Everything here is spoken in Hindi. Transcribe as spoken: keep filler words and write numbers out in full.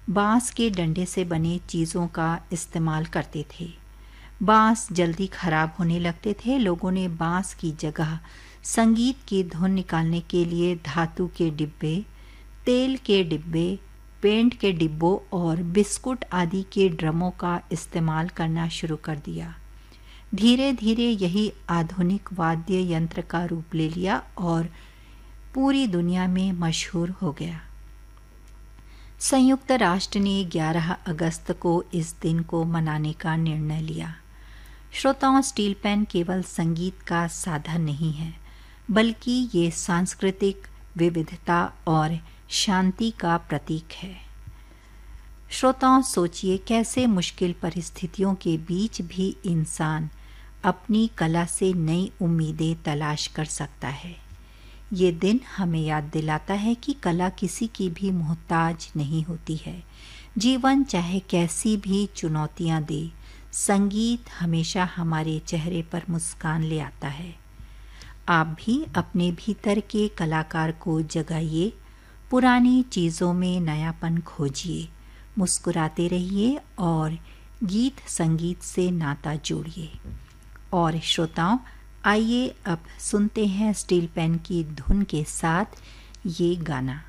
बांस के डंडे से बने चीज़ों का इस्तेमाल करते थे। बांस जल्दी खराब होने लगते थे। लोगों ने बांस की जगह संगीत की धुन निकालने के लिए धातु के डिब्बे, तेल के डिब्बे, पेंट के डिब्बों और बिस्कुट आदि के ड्रमों का इस्तेमाल करना शुरू कर दिया। धीरे धीरे यही आधुनिक वाद्य यंत्र का रूप ले लिया और पूरी दुनिया में मशहूर हो गया। संयुक्त राष्ट्र ने ग्यारह अगस्त को इस दिन को मनाने का निर्णय लिया। श्रोताओं, स्टील पैन केवल संगीत का साधन नहीं है, बल्कि ये सांस्कृतिक विविधता और शांति का प्रतीक है। श्रोताओं, सोचिए कैसे मुश्किल परिस्थितियों के बीच भी इंसान अपनी कला से नई उम्मीदें तलाश कर सकता है। ये दिन हमें याद दिलाता है कि कला किसी की भी मोहताज नहीं होती है। जीवन चाहे कैसी भी चुनौतियां दे, संगीत हमेशा हमारे चेहरे पर मुस्कान ले आता है। आप भी अपने भीतर के कलाकार को जगाइए, पुरानी चीज़ों में नयापन खोजिए, मुस्कुराते रहिए और गीत संगीत से नाता जोड़िए। और श्रोताओं, आइए अब सुनते हैं स्टील पैन की धुन के साथ ये गाना।